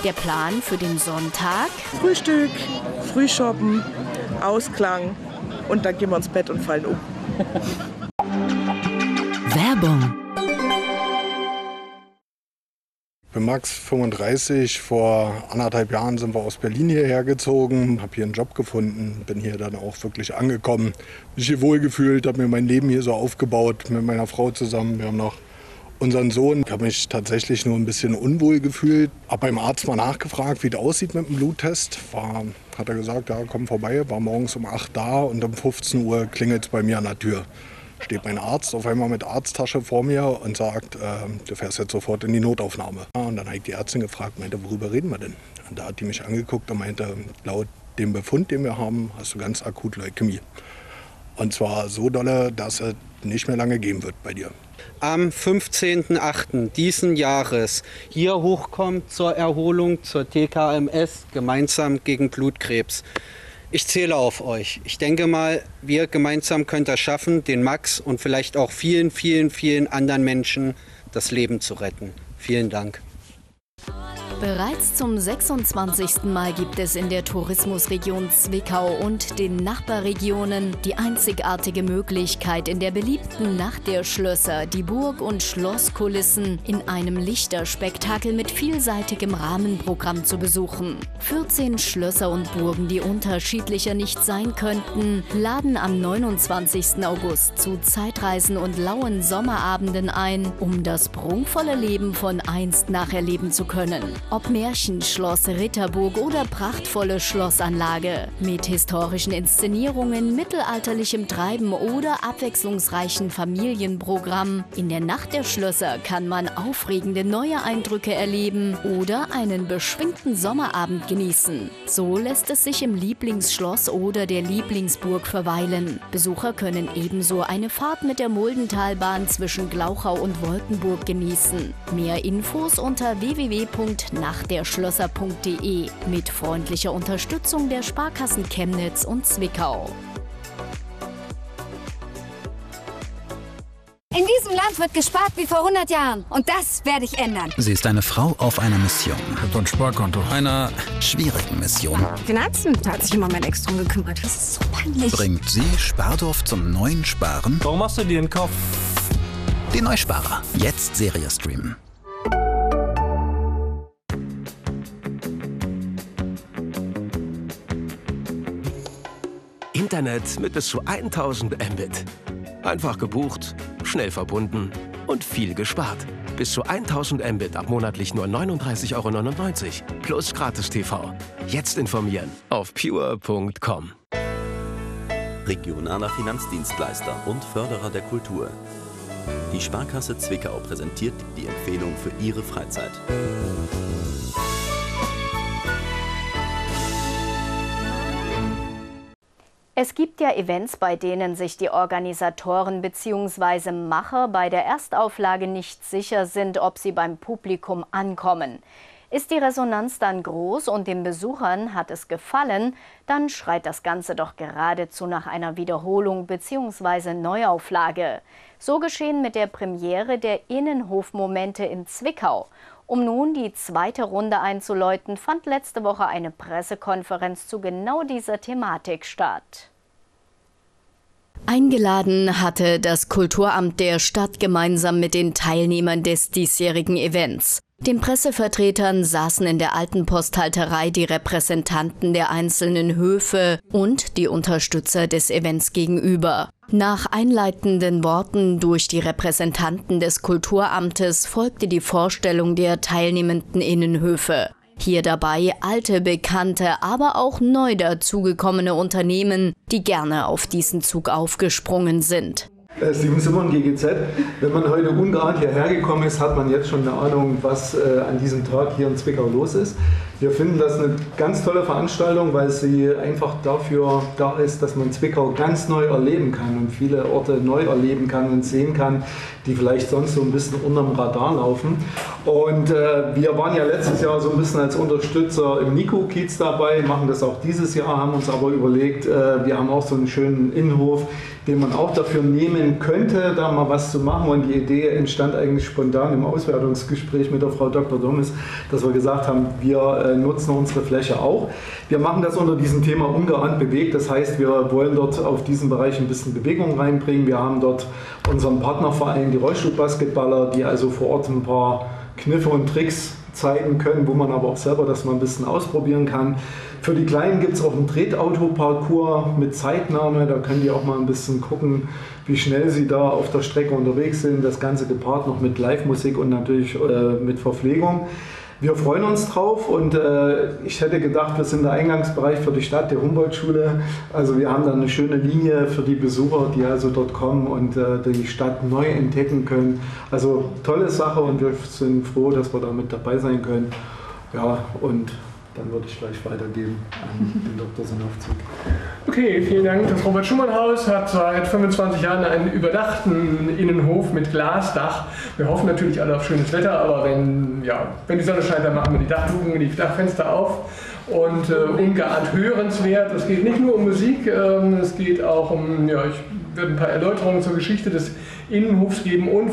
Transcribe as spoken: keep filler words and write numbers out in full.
Der Plan für den Sonntag? Frühstück, Frühshoppen, Ausklang und dann gehen wir ins Bett und fallen um. Werbung. Ich bin Max, fünfunddreißig. Vor anderthalb Jahren sind wir aus Berlin hierher gezogen, habe hier einen Job gefunden, bin hier dann auch wirklich angekommen. Mich hier wohlgefühlt, habe mir mein Leben hier so aufgebaut mit meiner Frau zusammen. Wir haben noch unseren Sohn. Ich habe mich tatsächlich nur ein bisschen unwohl gefühlt. Habe beim Arzt mal nachgefragt, wie das aussieht mit dem Bluttest. War, hat er gesagt, ja, komm vorbei. War morgens um acht da und um fünfzehn Uhr klingelt es bei mir an der Tür. Steht mein Arzt auf einmal mit Arzttasche vor mir und sagt, äh, du fährst jetzt sofort in die Notaufnahme. Ja, und dann habe ich die Ärztin gefragt, meinte, worüber reden wir denn? Und da hat die mich angeguckt und meinte, laut dem Befund, den wir haben, hast du ganz akut Leukämie. Und zwar so dolle, dass es nicht mehr lange gehen wird bei dir. Am fünfzehnten achten diesen Jahres hier hochkommt zur Erholung zur T K M S, gemeinsam gegen Blutkrebs. Ich zähle auf euch. Ich denke mal, wir gemeinsam können das schaffen, den Max und vielleicht auch vielen, vielen, vielen anderen Menschen das Leben zu retten. Vielen Dank. Bereits zum sechsundzwanzigsten Mal gibt es in der Tourismusregion Zwickau und den Nachbarregionen die einzigartige Möglichkeit, in der beliebten Nacht der Schlösser die Burg- und Schlosskulissen in einem Lichterspektakel mit vielseitigem Rahmenprogramm zu besuchen. vierzehn Schlösser und Burgen, die unterschiedlicher nicht sein könnten, laden am neunundzwanzigsten August zu Zeitreisen und lauen Sommerabenden ein, um das prunkvolle Leben von einst nacherleben zu können. Ob Märchenschloss, Ritterburg oder prachtvolle Schlossanlage. Mit historischen Inszenierungen, mittelalterlichem Treiben oder abwechslungsreichen Familienprogramm. In der Nacht der Schlösser kann man aufregende neue Eindrücke erleben oder einen beschwingten Sommerabend genießen. So lässt es sich im Lieblingsschloss oder der Lieblingsburg verweilen. Besucher können ebenso eine Fahrt mit der Muldentalbahn zwischen Glauchau und Wolkenburg genießen. Mehr Infos unter w w w punkt nachtderschlösser punkt de mit freundlicher Unterstützung der Sparkassen Chemnitz und Zwickau. In diesem Land wird gespart wie vor hundert Jahren. Und das werde ich ändern. Sie ist eine Frau auf einer Mission. Ich hab doch ein Sparkonto. Einer schwierigen Mission. Finanzen, da hat sich immer mein Ex drum gekümmert. Das ist so peinlich. Bringt sie Spardorf zum neuen Sparen? Warum machst du dir den Kopf? Die Neusparer. Jetzt Serie streamen. Internet mit bis zu tausend Mbit. Einfach gebucht, schnell verbunden und viel gespart. Bis zu tausend Mbit ab monatlich nur neununddreißig Euro neunundneunzig plus Gratis-T V. Jetzt informieren auf pure punkt com. Regionaler Finanzdienstleister und Förderer der Kultur. Die Sparkasse Zwickau präsentiert die Empfehlung für Ihre Freizeit. Es gibt ja Events, bei denen sich die Organisatoren bzw. Macher bei der Erstauflage nicht sicher sind, ob sie beim Publikum ankommen. Ist die Resonanz dann groß und den Besuchern hat es gefallen, dann schreit das Ganze doch geradezu nach einer Wiederholung bzw. Neuauflage. So geschehen mit der Premiere der Innenhofmomente in Zwickau. Um nun die zweite Runde einzuläuten, fand letzte Woche eine Pressekonferenz zu genau dieser Thematik statt. Eingeladen hatte das Kulturamt der Stadt gemeinsam mit den Teilnehmern des diesjährigen Events. Den Pressevertretern saßen in der alten Posthalterei die Repräsentanten der einzelnen Höfe und die Unterstützer des Events gegenüber. Nach einleitenden Worten durch die Repräsentanten des Kulturamtes folgte die Vorstellung der teilnehmenden Innenhöfe. Hier dabei alte, bekannte, aber auch neu dazugekommene Unternehmen, die gerne auf diesen Zug aufgesprungen sind. Steven Simon, G G Z. Wenn man heute ungeahnt hierher gekommen ist, hat man jetzt schon eine Ahnung, was äh, an diesem Tag hier in Zwickau los ist. Wir finden das eine ganz tolle Veranstaltung, weil sie einfach dafür da ist, dass man Zwickau ganz neu erleben kann und viele Orte neu erleben kann und sehen kann, die vielleicht sonst so ein bisschen unterm Radar laufen. Und äh, wir waren ja letztes Jahr so ein bisschen als Unterstützer im Nico-Kiez dabei, machen das auch dieses Jahr, haben uns aber überlegt, äh, wir haben auch so einen schönen Innenhof, den man auch dafür nehmen könnte, da mal was zu machen. Und die Idee entstand eigentlich spontan im Auswertungsgespräch mit der Frau Doktor Dommes, dass wir gesagt haben, wir äh, nutzen unsere Fläche auch. Wir machen das unter diesem Thema ungeahnt bewegt. Das heißt, wir wollen dort auf diesen Bereich ein bisschen Bewegung reinbringen. Wir haben dort unseren Partnerverein, die Rollstuhlbasketballer, die also vor Ort ein paar Kniffe und Tricks zeigen können, wo man aber auch selber das mal ein bisschen ausprobieren kann. Für die Kleinen gibt es auch einen Tretauto-Parcours mit Zeitnahme, da können die auch mal ein bisschen gucken, wie schnell sie da auf der Strecke unterwegs sind. Das Ganze gepaart noch mit Live-Musik und natürlich äh, mit Verpflegung. Wir freuen uns drauf und äh, ich hätte gedacht, wir sind der Eingangsbereich für die Stadt, der Humboldt-Schule. Also wir haben da eine schöne Linie für die Besucher, die also dort kommen und äh, die Stadt neu entdecken können. Also tolle Sache und wir sind froh, dass wir da mit dabei sein können. Ja, und dann würde ich gleich weitergeben an den Doktor Sanowczyk. Okay, vielen Dank. Das Robert-Schumann-Haus hat seit fünfundzwanzig Jahren einen überdachten Innenhof mit Glasdach. Wir hoffen natürlich alle auf schönes Wetter, aber wenn, ja, wenn die Sonne scheint, dann machen wir die Dachluken, die Dachfenster auf. Und äh, ungeahnt hörenswert. Es geht nicht nur um Musik, ähm, es geht auch um, ja, ich werde ein paar Erläuterungen zur Geschichte des Innenhofs geben und